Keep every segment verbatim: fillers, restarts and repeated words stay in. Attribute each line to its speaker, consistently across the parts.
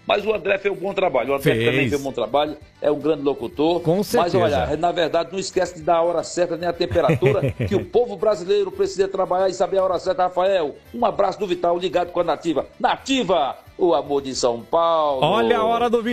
Speaker 1: Mas o André fez um bom trabalho. O André
Speaker 2: Fez.
Speaker 1: também fez um bom trabalho, é um grande locutor.
Speaker 2: Com certeza.
Speaker 1: Mas olha, na verdade, não esquece de dar a hora certa nem a temperatura, que o povo brasileiro precisa trabalhar e saber a hora certa, Rafael. Um abraço do Vital, ligado com a Nativa. Nativa, o amor de São Paulo.
Speaker 2: Olha a hora do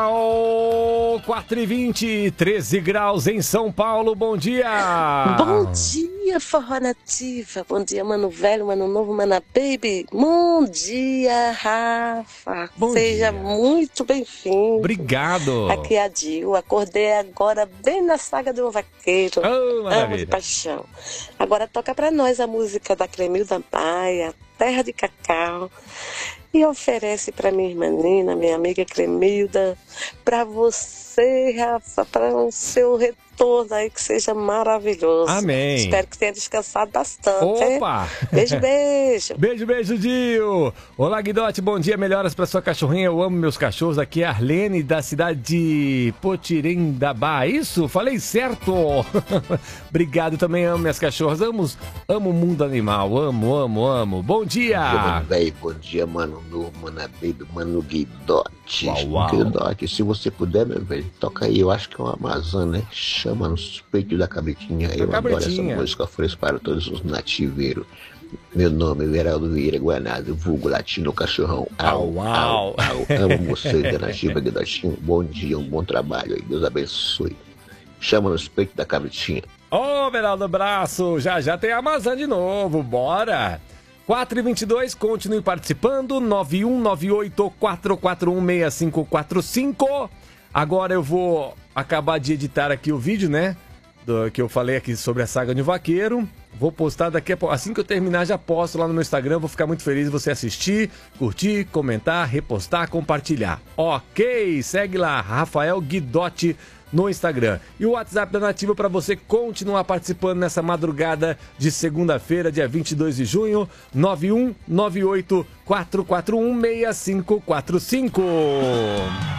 Speaker 2: Vital, quatro e vinte, treze graus em São Paulo, bom dia!
Speaker 3: Bom dia, Forró Nativa, bom dia, Mano Velho, Mano Novo, Mana Baby, bom dia, Rafa,
Speaker 2: Bom
Speaker 3: seja
Speaker 2: dia.
Speaker 3: muito bem-vindo.
Speaker 2: Obrigado!
Speaker 3: Aqui é a Dil, acordei agora bem na saga do vaqueiro,
Speaker 2: Oh,
Speaker 3: amo
Speaker 2: maravilha.
Speaker 3: de paixão. Agora toca pra nós a música da Clemilda Maia, Terra de Cacau. E oferece para minha irmã Nina, minha amiga Clemilda, para você, Rafa, para o seu retorno aí, que seja maravilhoso.
Speaker 2: Amém.
Speaker 3: Espero que tenha descansado bastante.
Speaker 2: Opa!
Speaker 3: Hein? Beijo, beijo.
Speaker 2: Beijo, beijo, Dio! Olá, Guidote, bom dia, melhoras pra sua cachorrinha, eu amo meus cachorros, aqui é a Arlene, da cidade de Potirendabá, isso? Falei certo! Obrigado, também amo minhas cachorras, amo, amo o mundo animal, amo, amo, amo. Bom dia!
Speaker 4: Bom dia, mano, véio. Bom dia, mano novo, mana baby, mano Guidote.
Speaker 2: Uau, uau.
Speaker 4: Guidote, se você puder, meu velho, toca aí, eu acho que é uma Amazon, né? Chama nos peitos da cabritinha. Eu adoro
Speaker 2: cabritinha.
Speaker 4: essa música, ofereço para todos os nativeiros. Meu nome é Veraldo Vieira Guanado, vulgo latino cachorrão.
Speaker 2: Au, au.
Speaker 4: au. Amo vocês da Nativa, Guidotinho. Bom dia, um bom trabalho aí, Deus abençoe. Chama nos peitos da cabritinha.
Speaker 2: Ô, Beraldo Braço, já já tem a Amazon de novo, bora! quatro e vinte e dois, continue participando, nove um nove oito, quatro quatro um, seis cinco quatro cinco. Agora eu vou acabar de editar aqui o vídeo, né, do, que eu falei aqui sobre a saga de Vaqueiro. Vou postar daqui a pouco, assim que eu terminar já posto lá no meu Instagram, vou ficar muito feliz de você assistir, curtir, comentar, repostar, compartilhar. Ok, segue lá, Rafael Guidotti no Instagram. E o WhatsApp da Nativa para você continuar participando nessa madrugada de segunda-feira, dia vinte e dois de junho, nove um nove oito, quatro quatro um, seis cinco quatro cinco.